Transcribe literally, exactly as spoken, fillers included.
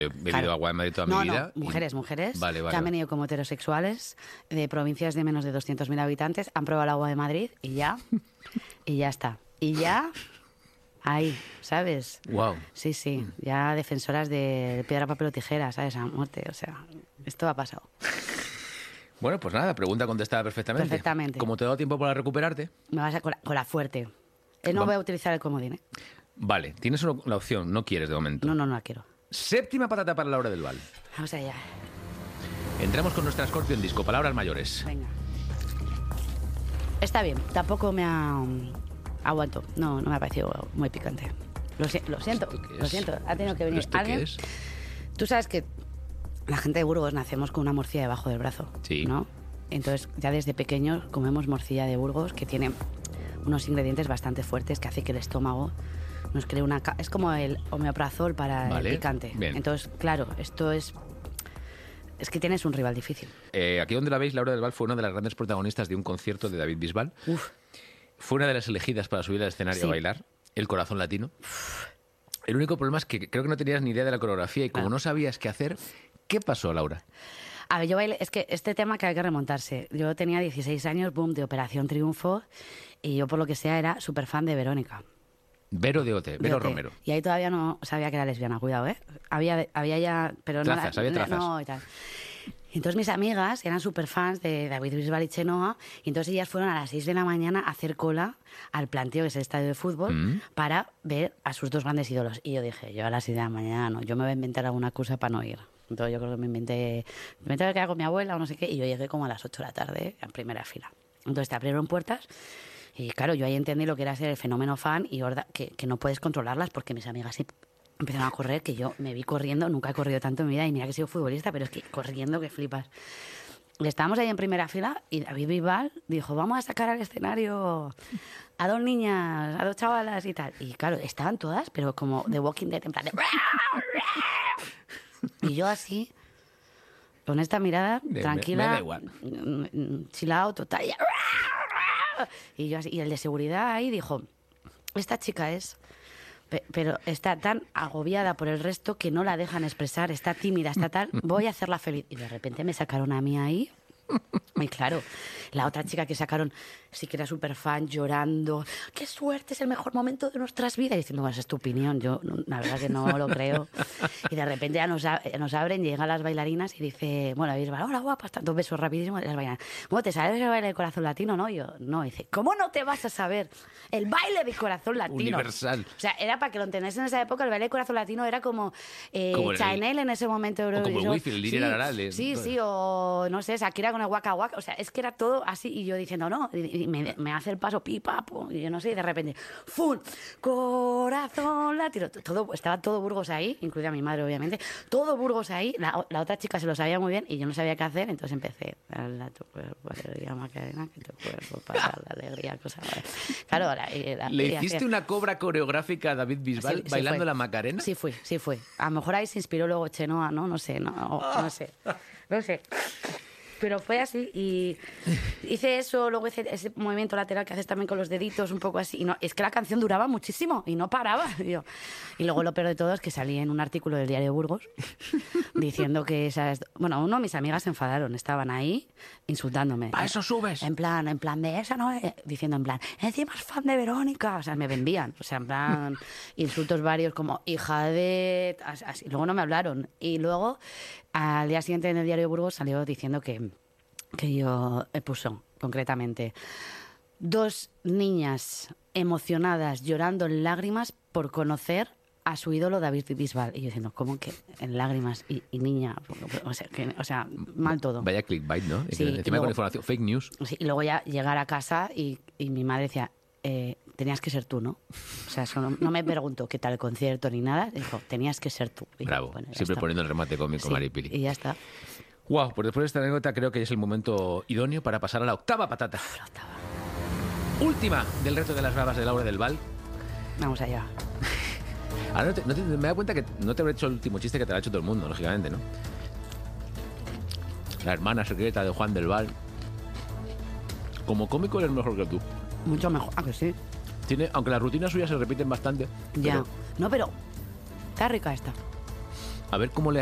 He bebido Claro. agua de Madrid toda No, mi vida. no, y- mujeres, mujeres Vale, vale. que han venido como heterosexuales de provincias de menos de doscientos mil habitantes, han probado el agua de Madrid y ya, y ya está. Y ya, ahí, ¿sabes? Wow. Sí, sí, ya defensoras de piedra, papel o tijera, ¿sabes? A muerte, o sea, esto ha pasado. Bueno, pues nada, pregunta contestada perfectamente. Perfectamente. Como te he dado tiempo para recuperarte, Me vas a con la, con la fuerte. Eh, no Vam- voy a utilizar el comodín, ¿eh? vale, tienes una- la opción, no quieres de momento. No, no, no la quiero. Séptima patata para Laura del Val. Vamos allá. Entramos con nuestra Scorpion Disco, palabras mayores. Venga. Está bien, tampoco me ha... um, aguanto, no, no me ha parecido muy picante. Lo, si- lo siento, ¿Esto qué lo es? siento. Ha tenido que venir ¿Esto alguien. qué es? Tú sabes que la gente de Burgos nacemos con una morcilla debajo del brazo, Sí. ¿no? Entonces, ya desde pequeños comemos morcilla de Burgos, que tiene unos ingredientes bastante fuertes que hace que el estómago nos cree una... ca- Es como el omeprazol para Vale, el picante. bien. Entonces, claro, esto es... Es que tienes un rival difícil. Eh, aquí donde la veis, Laura del Val fue una de las grandes protagonistas de un concierto de David Bisbal. Uf, Fue una de las elegidas para subir al escenario Sí. a bailar, El Corazón Latino. El único problema es que creo que no tenías ni idea de la coreografía y como Claro. no sabías qué hacer, ¿qué pasó, Laura? a ver, yo bailé, es que este tema que hay que remontarse. Yo tenía dieciséis años, boom, de Operación Triunfo, y yo por lo que sea era súper fan de Verónica. Vero de Ote, Vero de O T. Romero. Y ahí todavía no sabía que era lesbiana, cuidado, ¿eh? Había, había ya... Pero Trazas, no, había trazas. No, y tal. Y entonces mis amigas eran súper fans de David Bisbal y Chenoa, y entonces ellas fueron a las seis de la mañana a hacer cola al planteo, que es el estadio de fútbol, Mm. para ver a sus dos grandes ídolos. Y yo dije, yo a las seis de la mañana no, yo me voy a inventar alguna cosa para no ir. Entonces yo creo que me inventé, me inventé que quedar con mi abuela o no sé qué, y yo llegué como a las ocho de la tarde, en primera fila. Entonces te abrieron puertas, y claro, yo ahí entendí lo que era ser el fenómeno fan, y horda- que, que no puedes controlarlas, porque mis amigas sí empezaron a correr, que yo me vi corriendo, nunca he corrido tanto en mi vida, y mira que he sido futbolista, pero es que corriendo que flipas. Y estábamos ahí en primera fila y David Bisbal dijo, vamos a sacar al escenario a dos niñas, a dos chavalas y tal. Y claro, estaban todas, pero como The Walking Dead, en plan de... Y yo así, con esta mirada, Me- me- tranquila, me da igual. mm, mm, chilao, total. Y yo así, y el de seguridad ahí dijo, esta chica es... pe- Pero está tan agobiada por el resto que no la dejan expresar, está tímida, está tal, voy a hacerla feliz. Y de repente me sacaron a mí ahí. Y claro, la otra chica que sacaron sí que era súper fan, llorando. ¡Qué suerte! Es el mejor momento de nuestras vidas. Y diciendo, bueno, esa es tu opinión. Yo, no- la verdad que no lo creo. Y de repente ya nos, a- nos abren, llegan las bailarinas y dice, bueno, Bisbal, hola, guapa, están dos besos rapidísimos. Y las bailarinas, bueno, ¿te sabes el baile del corazón latino? No, Y yo, no. Y dice, ¿cómo no te vas a saber el baile del corazón latino? Universal. O sea, era para que lo entendáis en esa época, el baile del corazón latino era como, eh, Como el- Chanel en ese momento. o como el Yo- Wifi, el Lili sí, Ararales. Sí, sí, o no sé, Shakira con el Waka Waka. O sea, es que era todo así. Y yo diciendo, no, y- y me, me hace el paso pipa, pum, y yo no sé, y de repente, ¡fum! Corazón latino. Todo, estaba todo Burgos ahí, incluida mi madre, obviamente. Todo Burgos ahí. La, la otra chica se lo sabía muy bien y yo no sabía qué hacer, entonces empecé. Dale a tu cuerpo alegría, Macarena, que tu cuerpo para la alegría, cosa. Claro, la- y la- ¿Le y hiciste hacía- una cobra coreográfica a David Bisbal Sí, sí bailando fue. la Macarena? Sí fui, sí fui. A lo mejor ahí se inspiró luego Chenoa, ¿no? No sé, no, o- no sé. No sé. Pero fue así y hice eso, luego hice ese movimiento lateral que haces también con los deditos, un poco así. Y no, es que la canción duraba muchísimo y no paraba. Tío. Y luego lo peor de todo es que salí en un artículo del Diario de Burgos diciendo que esas... Bueno, uno, mis amigas se enfadaron, estaban ahí insultándome. ¿Para eso subes? En plan, en plan de esa, ¿no? Eh, Diciendo en plan, encima es fan de Verónica. O sea, me vendían. O sea, en plan, insultos varios como hija de... as- así. Luego no me hablaron. Y luego, al día siguiente en el Diario de Burgos salió diciendo que, que yo eh, puso, concretamente, dos niñas emocionadas llorando en lágrimas por conocer a su ídolo David Bisbal. Y yo diciendo, ¿cómo que en lágrimas y, y niña? O sea, que, o sea, mal todo. Vaya clickbait, ¿no? Sí, Encima y con luego- información, fake news. Sí, y luego ya llegar a casa y, y mi madre decía, eh, tenías que ser tú, ¿no? O sea, eso no, no me preguntó qué tal el concierto ni nada. Dijo, tenías que ser tú. Y yo, Bravo. bueno, ya Siempre está. poniendo el remate cómico, Sí, Maripili. y ya está. Wow, pues después de esta anécdota creo que ya es el momento idóneo para pasar a la octava patata. La octava. Última del reto de las bravas de Laura del Val. Vamos allá. Ahora no te- no te- me da cuenta que no te habré hecho el último chiste que te lo ha hecho todo el mundo, lógicamente, ¿no? La hermana secreta de Juan del Val. Como cómico eres mejor que tú. Mucho mejor. Ah, que sí. Tiene, aunque las rutinas suyas se repiten bastante. Ya. pero No, pero está rica esta. A ver cómo le